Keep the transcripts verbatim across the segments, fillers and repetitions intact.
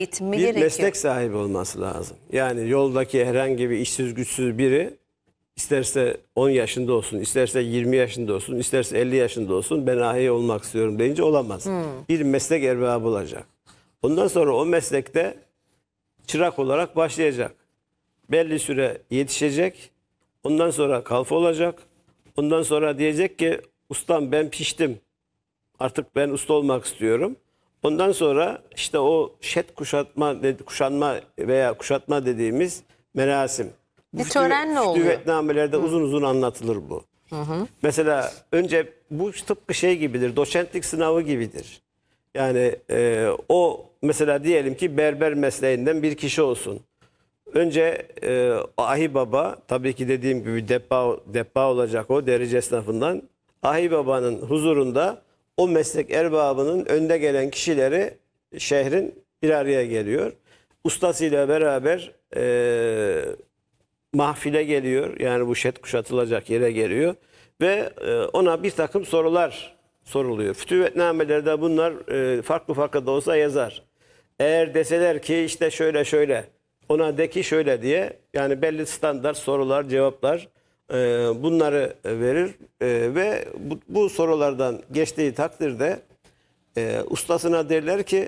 Eğitimi bir gerekiyor. meslek sahibi olması lazım. Yani yoldaki herhangi bir işsiz güçsüz biri isterse on yaşında olsun, isterse yirmi yaşında olsun, isterse elli yaşında olsun ben ahi olmak istiyorum deyince olamaz. Hmm. Bir meslek erbabı olacak. Ondan sonra o meslekte çırak olarak başlayacak. Belli süre yetişecek. Ondan sonra kalfa olacak. Ondan sonra diyecek ki ustam ben piştim. Artık ben usta olmak istiyorum. Ondan sonra işte o şet kuşatma, kuşanma veya kuşatma dediğimiz merasim. Bu Bir törenle oluyor. Fütüvvetnamelerde uzun uzun anlatılır bu. Hı hı. Mesela önce bu tıpkı şey gibidir, doçentlik sınavı gibidir. Yani e, o mesela diyelim ki berber mesleğinden bir kişi olsun. Önce e, ahi baba, tabii ki dediğim gibi debba, debba olacak o derici esnafından. Ahi babanın huzurunda o meslek erbabının önde gelen kişileri şehrin bir araya geliyor. Ustasıyla beraber e, mahfile geliyor. Yani bu şet kuşatılacak yere geliyor. Ve e, ona bir takım sorular soruluyor. Fütüvvetnamelerde bunlar e, farklı farklı da olsa yazar. Eğer deseler ki işte şöyle şöyle, ona de ki şöyle diye, yani belli standart sorular, cevaplar e, bunları verir e, ve bu, bu sorulardan geçtiği takdirde e, ustasına derler ki,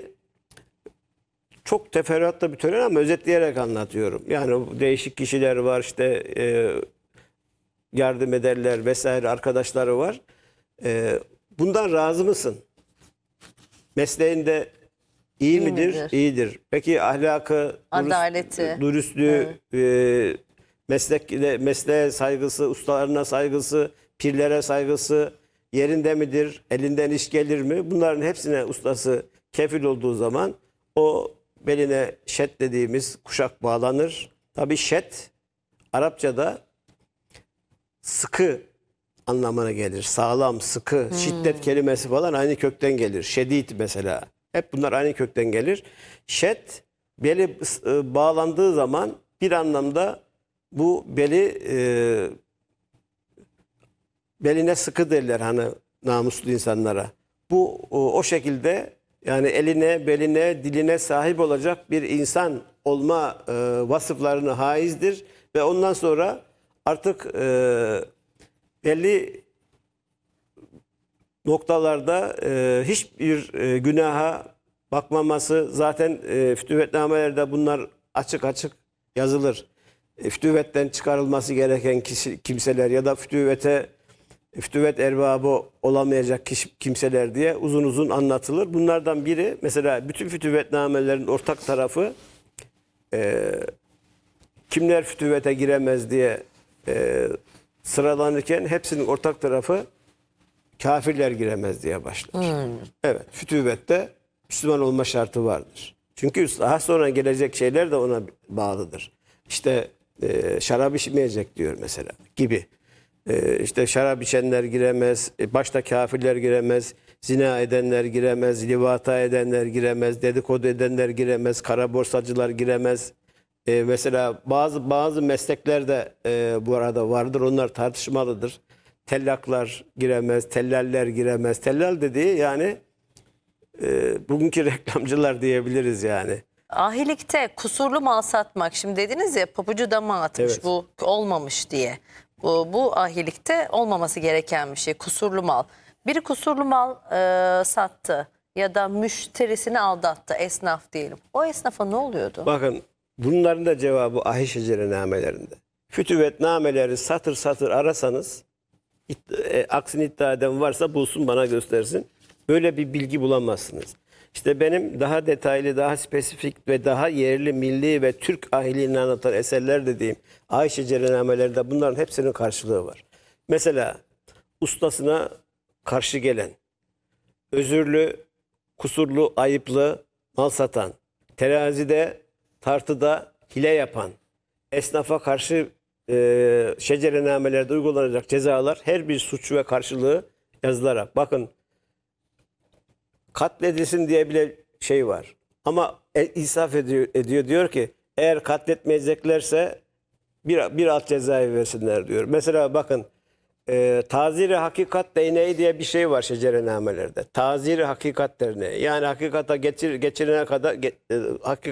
çok teferruatlı bir tören ama özetleyerek anlatıyorum. Yani değişik kişiler var, işte e, yardım ederler vesaire, arkadaşları var. E, bundan razı mısın? Mesleğinde iyi, İyi midir? midir? İyidir. Peki ahlakı, Adaleti. dürüst- dürüstlüğü, e, meslek, mesleğe saygısı, ustalarına saygısı, pirlere saygısı yerinde midir? Elinden iş gelir mi? Bunların hepsine ustası kefil olduğu zaman o beline şet dediğimiz kuşak bağlanır. Tabii şet Arapçada sıkı anlamına gelir. Sağlam, sıkı, şiddet kelimesi falan aynı kökten gelir. Şedid mesela. Hep bunlar aynı kökten gelir. Şet beli e, bağlandığı zaman bir anlamda bu beli e, beline sıkı derler hani namuslu insanlara. Bu o, o şekilde, yani eline, beline, diline sahip olacak bir insan olma e, vasıflarını haizdir ve ondan sonra artık e, belli noktalarda e, hiçbir e, günaha bakmaması, zaten e, fütüvvetnamelerde bunlar açık açık yazılır. E, fütüvvetten çıkarılması gereken kişi, kimseler ya da fütüvvete fütüvvet erbabı olamayacak kişi, kimseler diye uzun uzun anlatılır. Bunlardan biri mesela bütün fütüvvetnamelerin ortak tarafı e, kimler fütüvvete giremez diye e, sıralanırken hepsinin ortak tarafı kafirler giremez diye başlar. Hmm. Evet, fütüvvette Müslüman olma şartı vardır. Çünkü daha sonra gelecek şeyler de ona bağlıdır. İşte e, şarap içmeyecek diyor mesela gibi. E, işte şarap içenler giremez, e, başta kafirler giremez, zina edenler giremez, livata edenler giremez, dedikodu edenler giremez, kara borsacılar giremez. E, mesela bazı bazı mesleklerde e, bu arada vardır, onlar tartışmalıdır. Tellaklar giremez, tellaller giremez. Tellal dediği yani e, bugünkü reklamcılar diyebiliriz yani. Ahilikte kusurlu mal satmak. Şimdi dediniz ya, pabucu dama atmış, Evet. bu olmamış diye. Bu, bu ahilikte olmaması gereken bir şey. Kusurlu mal. Biri kusurlu mal e, sattı ya da müşterisini aldattı, esnaf diyelim. O esnafa ne oluyordu? Bakın bunların da cevabı ahi şecerenamelerinde. Fütüvvetnameleri satır satır arasanız, e, aksini iddia eden varsa bulsun bana göstersin. Böyle bir bilgi bulamazsınız. İşte benim daha detaylı, daha spesifik ve daha yerli, milli ve Türk ahiliğini anlatan eserler dediğim ahi şecerenamelerde bunların hepsinin karşılığı var. Mesela ustasına karşı gelen, özürlü, kusurlu, ayıplı mal satan, terazide, tartıda hile yapan, esnafa karşı e, şecerenamelerde uygulanacak cezalar her bir suç ve karşılığı yazılarak. Bakın, katledilsin diye bile şey var. Ama e, insaf ediyor, ediyor diyor ki eğer katletmeyeceklerse bir, bir alt cezayı versinler diyor. Mesela bakın, e, taziri hakikat değneği diye bir şey var şecerenamelerde. Taziri hakikat derneği. Yani hakikata geçir, geçirene kadar ge, e, hakik